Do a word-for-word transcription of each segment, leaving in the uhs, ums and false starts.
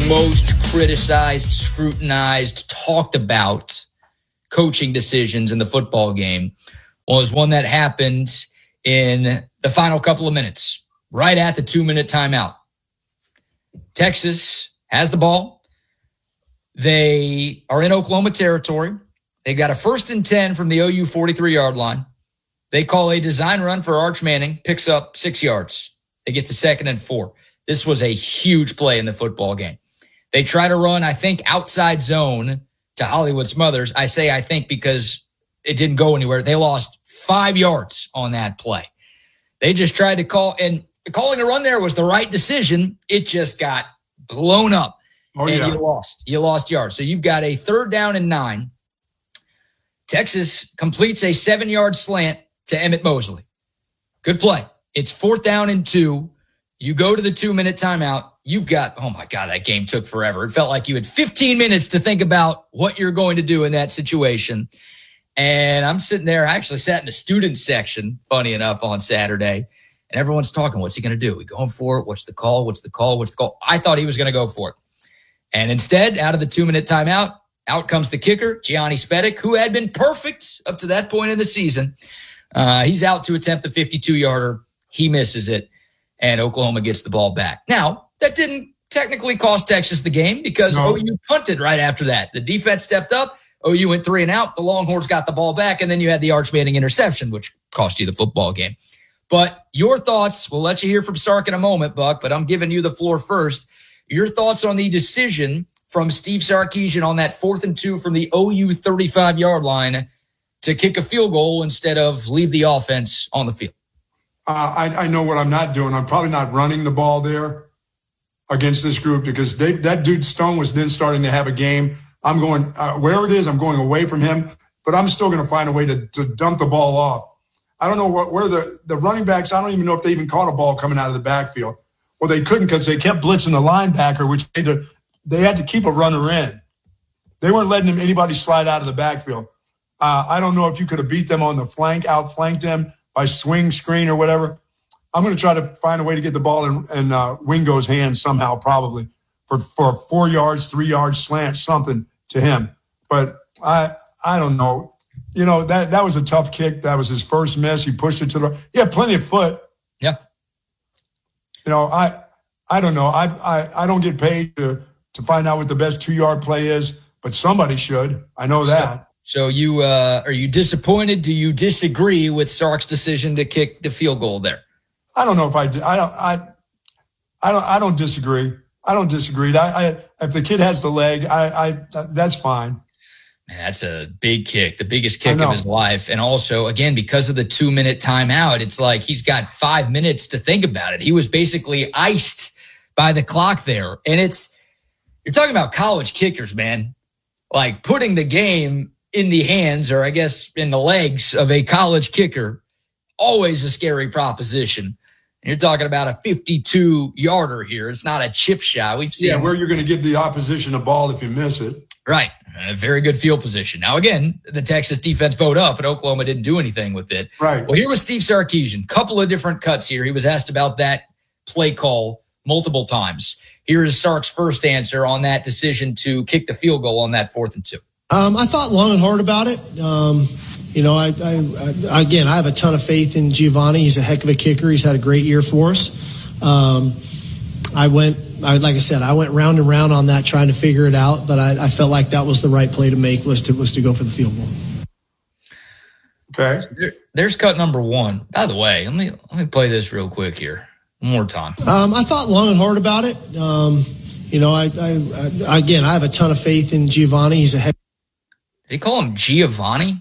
most criticized, scrutinized, talked about coaching decisions in the football game was one that happened in the final couple of minutes, right at the two-minute timeout. Texas has the ball. They are in Oklahoma territory. They've got a first and ten from the O U forty-three-yard line. They call a design run for Arch Manning, picks up six yards. They get to second and four. This was a huge play in the football game. They try to run, I think, outside zone to Hollywood Smothers. I say I think because it didn't go anywhere. They lost five yards on that play. They just tried to call, and calling a run there was the right decision. It just got blown up, oh, and yeah. you lost. You lost yards. So you've got a third down and nine. Texas completes a seven-yard slant to Emmett Mosley. Good play. It's fourth down and two. You go to the two-minute timeout. You've got, oh, my God, that game took forever. It felt like you had fifteen minutes to think about what you're going to do in that situation. And I'm sitting there. I actually sat in the student section, funny enough, on Saturday. And everyone's talking, what's he going to do? We going for it? What's the call? What's the call? What's the call? I thought he was going to go for it. And instead, out of the two-minute timeout, out comes the kicker, Gianni Spedic, who had been perfect up to that point in the season. Uh, he's out to attempt the fifty-two-yarder. He misses it, and Oklahoma gets the ball back. Now, that didn't technically cost Texas the game because no. O U punted right after that. The defense stepped up. O U went three and out. The Longhorns got the ball back, and then you had the Arch Manning interception, which cost you the football game. But your thoughts, we'll let you hear from Sark in a moment, Buck, but I'm giving you the floor first. Your thoughts on the decision from Steve Sarkisian on that fourth and two from the O U thirty-five-yard line to kick a field goal instead of leave the offense on the field? Uh, I, I know what I'm not doing. I'm probably not running the ball there against this group because they, that dude Stone was then starting to have a game. I'm going, uh, wherever it is, I'm going away from him, but I'm still going to find a way to, to dump the ball off. I don't know what, where the, the running backs, I don't even know if they even caught a ball coming out of the backfield. Well, they couldn't because they kept blitzing the linebacker, which they, they had to keep a runner in. They weren't letting them, anybody slide out of the backfield. Uh, I don't know if you could have beat them on the flank, outflanked them by swing screen or whatever. I'm going to try to find a way to get the ball in, in uh, Wingo's hands somehow, probably for, for four yards, three yards slant, something to him. But I I don't know. You know, that, that was a tough kick. That was his first miss. He pushed it to the – he had plenty of foot. Yeah. You know, I I don't know. I I, I don't get paid to, to find out what the best two-yard play is, but somebody should. I know that. So, so you uh, are you disappointed? Do you disagree with Sark's decision to kick the field goal there? I don't know if I do. I don't. I, I don't. I don't disagree. I don't disagree. I, I if the kid has the leg, I, I that's fine. Man, that's a big kick, the biggest kick of his life. And also, again, because of the two-minute timeout, it's like he's got five minutes to think about it. He was basically iced by the clock there. And it's you're talking about college kickers, man. Like putting the game in the hands, or I guess in the legs of a college kicker, always a scary proposition. You're talking about a fifty-two-yarder here. It's not a chip shot. We've seen yeah, where you're going to give the opposition a ball if you miss it. Right. A very good field position. Now, again, the Texas defense bowed up, and Oklahoma didn't do anything with it. Right. Well, here was Steve Sarkisian. Couple of different cuts here. He was asked about that play call multiple times. Here is Sark's first answer on that decision to kick the field goal on that fourth and two. Um, I thought long and hard about it. Um, you know, I, I, I, again, I have a ton of faith in Giovanni. He's a heck of a kicker. He's had a great year for us. Um, I went, I, like I said, I went round and round on that trying to figure it out, but I, I felt like that was the right play to make was to, was to go for the field goal. Okay. There, there's cut number one. By the way, let me, let me play this real quick here. One more time. Um, I thought long and hard about it. Um, you know, I, I, I, again, I have a ton of faith in Giovanni. He's a heck. Did he call him Giovanni?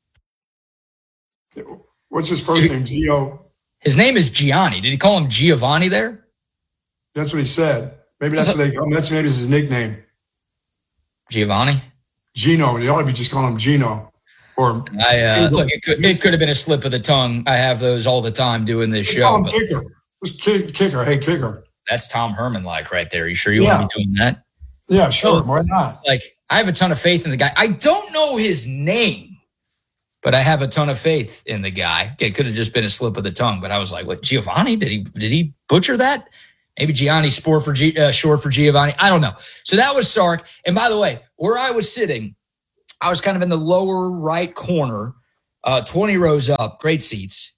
What's his first name? Gio. His name is Gianni. Did he call him Giovanni there? That's what he said. Maybe that's what they call him. That's maybe his nickname. Giovanni? Gino. They ought to be just calling him Gino. Or I uh, look, it could, it could have been a slip of the tongue. I have those all the time doing this show. Call him kicker. Just kick, kicker. Hey, kicker. That's Tom Herman like right there. You sure you yeah. want to be doing that? Yeah, sure. So, why not? Like, I have a ton of faith in the guy. I don't know his name, but I have a ton of faith in the guy. It could have just been a slip of the tongue, but I was like, what, Giovanni? Did he did he butcher that? Maybe Gianni Sport for G, uh, short for Giovanni. I don't know. So that was Sark. And by the way, where I was sitting, I was kind of in the lower right corner, uh, twenty rows up, great seats.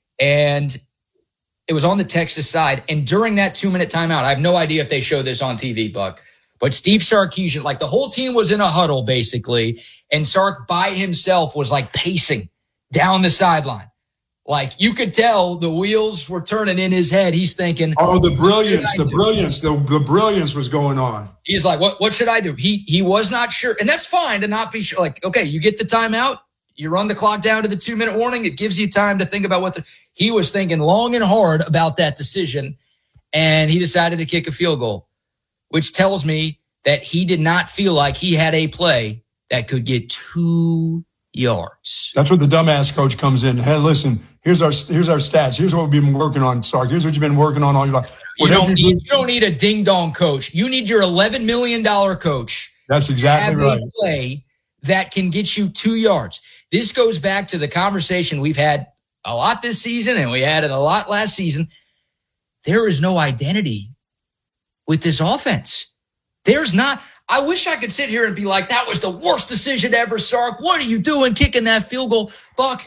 And it was on the Texas side. And during that two-minute timeout, I have no idea if they show this on T V, Buck, but Steve Sarkisian, like the whole team was in a huddle, basically, and Sark by himself was like pacing down the sideline. Like you could tell the wheels were turning in his head. He's thinking, oh, the brilliance, the brilliance, the, the brilliance was going on. He's like, what, what should I do? He, he was not sure. And that's fine to not be sure. Like, okay, you get the timeout. You run the clock down to the two minute warning. It gives you time to think about what the, he was thinking long and hard about that decision. And he decided to kick a field goal, which tells me that he did not feel like he had a play that could get two yards. That's where the dumbass coach comes in. Hey, listen, here's our here's our stats. Here's what we've been working on, Sark. Here's what you've been working on all your life. You don't, need, you don't need a ding-dong coach. You need your eleven million dollars coach. That's exactly to have right. a play that can get you two yards. This goes back to the conversation we've had a lot this season, and we had it a lot last season. There is no identity with this offense. There's not. I wish I could sit here and be like, that was the worst decision ever, Sark. What are you doing kicking that field goal? Buck,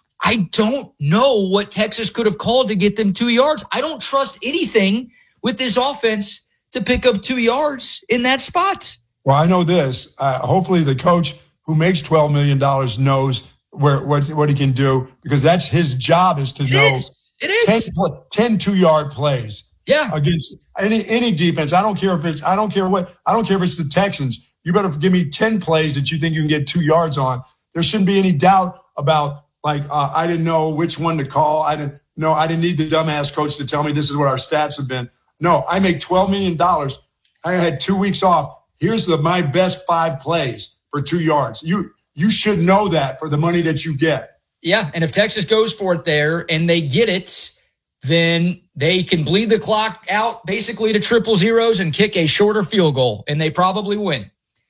I don't know what Texas could have called to get them two yards. I don't trust anything with this offense to pick up two yards in that spot. Well, I know this. Uh, hopefully the coach who makes twelve million dollars knows where what, what he can do, because that's his job, is to It know is. It is. ten, ten two-yard plays. Yeah. Against any any defense. I don't care if it's I don't care what I don't care if it's the Texans. You better give me ten plays that you think you can get two yards on. There shouldn't be any doubt about like uh, I didn't know which one to call. I didn't no, I didn't need the dumbass coach to tell me this is what our stats have been. No, I make twelve million dollars. I had two weeks off. Here's the my best five plays for two yards. You you should know that for the money that you get. Yeah, and if Texas goes for it there and they get it, then they can bleed the clock out basically to triple zeros and kick a shorter field goal, and they probably win.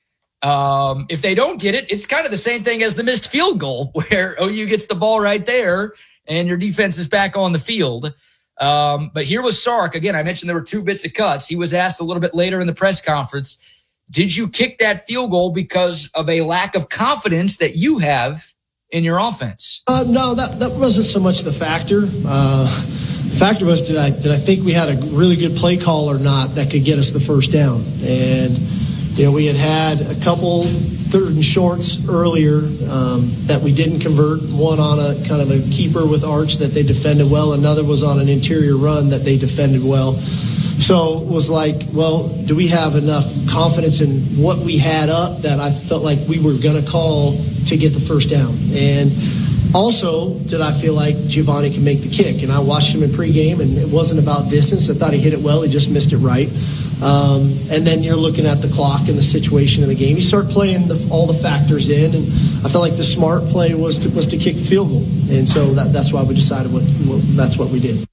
Um, if they don't get it, it's kind of the same thing as the missed field goal, where O U gets the ball right there and your defense is back on the field. Um, but here was Sark. Again, I mentioned there were two bits of cuts. He was asked a little bit later in the press conference, did you kick that field goal because of a lack of confidence that you have in your offense? Uh, no, that, that wasn't so much the factor. Uh, the factor was, did I did I think we had a really good play call or not that could get us the first down? And, you know, we had had a couple third and shorts earlier um, that we didn't convert. One on a kind of a keeper with Arch that they defended well. Another was on an interior run that they defended well. So it was like, well, do we have enough confidence in what we had up that I felt like we were going to call to get the first down? And also, did I feel like Giovanni can make the kick? And I watched him in pregame, and it wasn't about distance. I thought he hit it well. He just missed it right. Um, and then you're looking at the clock and the situation of the game. You start playing the, all the factors in, and I felt like the smart play was to, was to kick the field goal. And so that, that's why we decided what, what that's what we did.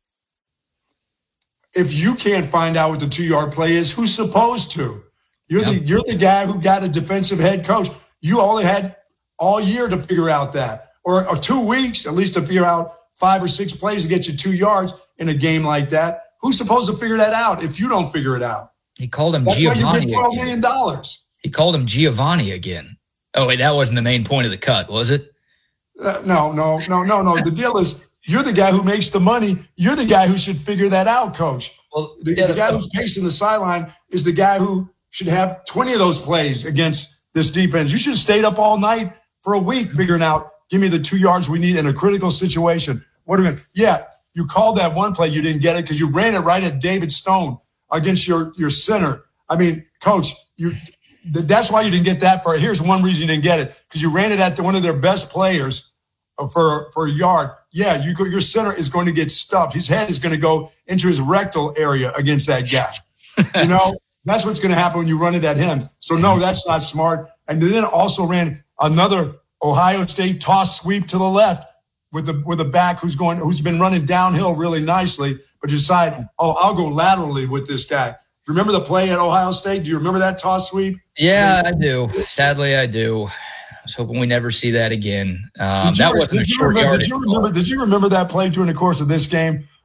If you can't find out what the two-yard play is, who's supposed to? You're Yep. the you're the guy who got a defensive head coach. You only had all year to figure out that, or, or two weeks at least to figure out five or six plays to get you two yards in a game like that. Who's supposed to figure that out if you don't figure it out? He called him That's why you Giovanni get twelve again. million dollars. He called him Giovanni again. Oh, wait, that wasn't the main point of the cut, was it? Uh, no, no, no, no, no. The deal is you're the guy who makes the money. You're the guy who should figure that out, coach. Well, The, yeah, the guy who's pacing the sideline is the guy who should have twenty of those plays against this defense. You should have stayed up all night for a week figuring out, give me the two yards we need in a critical situation. What are we going to, yeah, you called that one play. You didn't get it because you ran it right at David Stone against your, your center. I mean, coach, you, that's why you didn't get that for it. Here's one reason you didn't get it, because you ran it at the, one of their best players for, for a yard. Yeah, you go, your center is going to get stuffed. His head is going to go into his rectal area against that guy. You know, that's what's going to happen when you run it at him. So, no, that's not smart. And then also ran another Ohio State toss sweep to the left with the with the back who's going who's been running downhill really nicely, but you decide, oh, I'll go laterally with this guy. Remember the play at Ohio State? Do you remember that toss sweep? Yeah, I do. Sadly, I do. I was hoping we never see that again. Um, Did you, that wasn't did a you short remember, yardage did you remember? Did you remember that play during the course of this game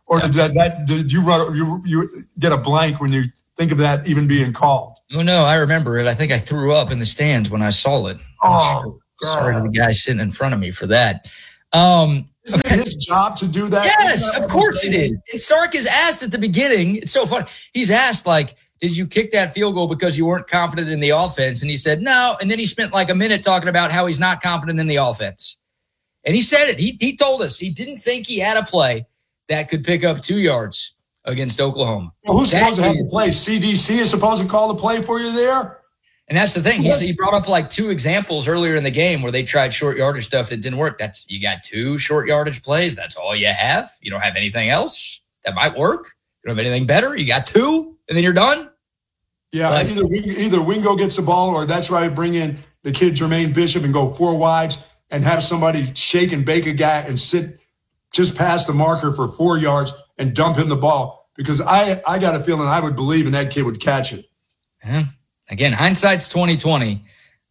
Or did that, that did you run you you get a blank when you think of that even being called? Oh no, I remember it. I think I threw up in the stands when I saw it. Oh, sorry to the guy sitting in front of me for that. Um, Isn't it his job to do that? Yes, of course it is. And Sark is asked at the beginning. It's so funny. He's asked, like, did you kick that field goal because you weren't confident in the offense? And he said, no. And then he spent like a minute talking about how he's not confident in the offense. And he said it. He, he told us he didn't think he had a play that could pick up two yards against Oklahoma. Well, who's that supposed to have is, the play? C D C is supposed to call the play for you there? And that's the thing. He, he brought up like two examples earlier in the game where they tried short yardage stuff that didn't work. That's you got two short yardage plays. That's all you have. You don't have anything else that might work. You don't have anything better. You got two, and then you're done. Yeah, like, either either Wingo gets the ball, or that's why I bring in the kid Jermaine Bishop and go four wides and have somebody shake and bake a guy and sit just past the marker for four yards and dump him the ball. Because I I got a feeling I would believe in that kid would catch it. Yeah. Again, hindsight's twenty twenty.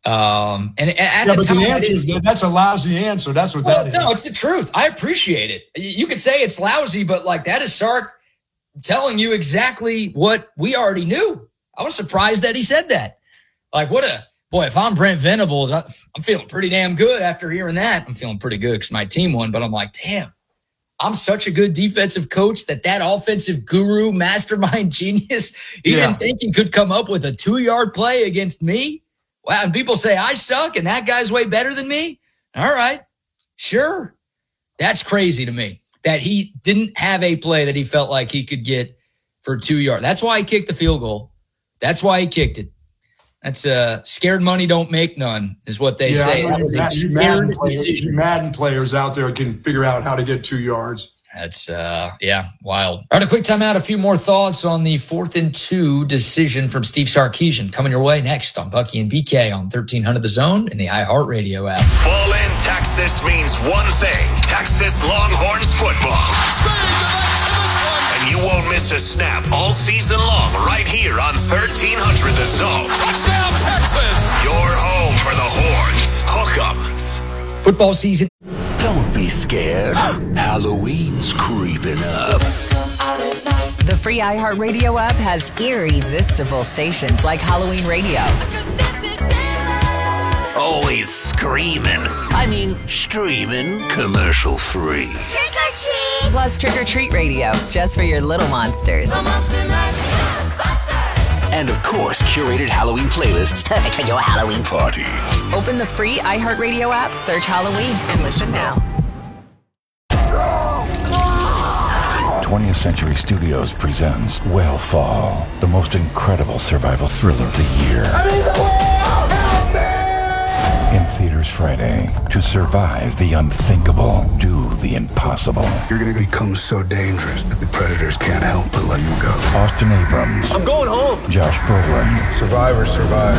Um, and at yeah, the but time, the answer is that that's a lousy answer. That's what well, that is. No, it's the truth. I appreciate it. You could say it's lousy, but like that is Sark telling you exactly what we already knew. I was surprised that he said that. Like, what a boy! If I'm Brent Venables, I, I'm feeling pretty damn good after hearing that. I'm feeling pretty good because my team won, but I'm like, damn. I'm such a good defensive coach that that offensive guru, mastermind genius, he yeah. didn't think he could come up with a two-yard play against me. Wow, and people say I suck and that guy's way better than me. All right, sure. That's crazy to me that he didn't have a play that he felt like he could get for two yards. That's why he kicked the field goal. That's why he kicked it. That's uh, scared money don't make none is what they yeah, say. You, that was Madden, a you, Madden scared players, decision. you Madden players out there can figure out how to get two yards. That's, uh, yeah, wild. All right, a quick timeout. A few more thoughts on the fourth and two decision from Steve Sarkisian coming your way next on Bucky and B K on thirteen hundred The Zone and the iHeartRadio app. Full in Texas means one thing. Texas Longhorns football. And you won't miss a snap all season long right here on thirteen hundred The Zone. Touchdown, Texas! Your home for the Horns. Hook 'em. Football season. Don't be scared. Halloween's creeping up. The free iHeartRadio app has irresistible stations like Halloween Radio. Always screaming. I mean, streaming commercial free. Trick or treat! Plus Trick or Treat Radio, just for your little monsters. And of course, curated Halloween playlists perfect for your Halloween party. Open the free iHeartRadio app, search Halloween, and listen now. twentieth Century Studios presents Whale Fall, the most incredible survival thriller of the year. I'm in the whale! Help me! In theaters Friday. To survive the unthinkable, do the impossible. You're going to become so dangerous that the predators can't help but let you go. Austin Abrams. I'm going home. Josh Brolin. Survivor, survivor.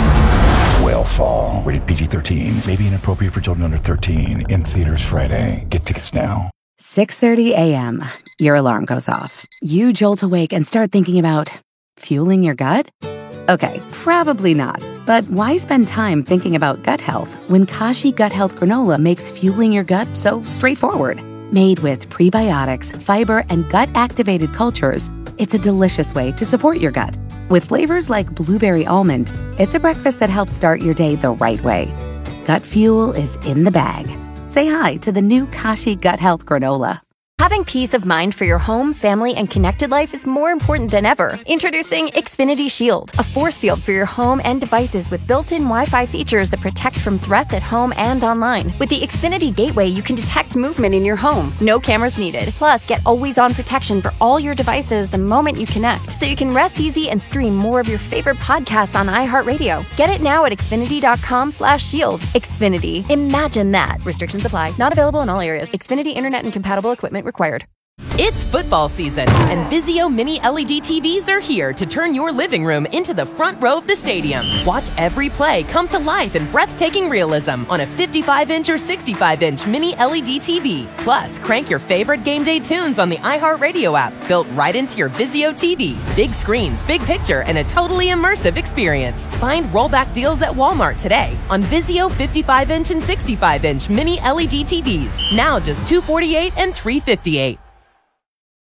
Whale Fall. Rated P G thirteen. May be inappropriate for children under thirteen. In theaters Friday. Get tickets now. six thirty a.m. Your alarm goes off. You jolt awake and start thinking about fueling your gut? Okay, probably not. But why spend time thinking about gut health when Kashi Gut Health Granola makes fueling your gut so straightforward? Made with prebiotics, fiber, and gut-activated cultures, it's a delicious way to support your gut. With flavors like blueberry almond, it's a breakfast that helps start your day the right way. Gut fuel is in the bag. Say hi to the new Kashi Gut Health Granola. Having peace of mind for your home, family, and connected life is more important than ever. Introducing Xfinity Shield, a force field for your home and devices with built-in Wi-Fi features that protect from threats at home and online. With the Xfinity Gateway, you can detect movement in your home. No cameras needed. Plus, get always-on protection for all your devices the moment you connect, so you can rest easy and stream more of your favorite podcasts on iHeartRadio. Get it now at Xfinity.com slash shield. Xfinity. Imagine that. Restrictions apply. Not available in all areas. Xfinity Internet and compatible equipment required. It's football season, and Vizio Mini L E D T Vs are here to turn your living room into the front row of the stadium. Watch every play come to life in breathtaking realism on a fifty-five inch or sixty-five inch Mini L E D T V. Plus, crank your favorite game day tunes on the iHeartRadio app, built right into your Vizio T V. Big screens, big picture, and a totally immersive experience. Find rollback deals at Walmart today on Vizio fifty-five inch and sixty-five inch Mini L E D T Vs. Now just two hundred forty-eight dollars and three hundred fifty-eight dollars.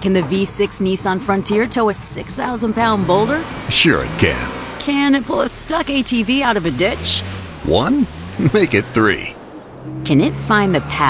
Can the V six Nissan Frontier tow a six thousand pound boulder? Sure it can. Can it pull a stuck A T V out of a ditch? One? Make it three. Can it find the path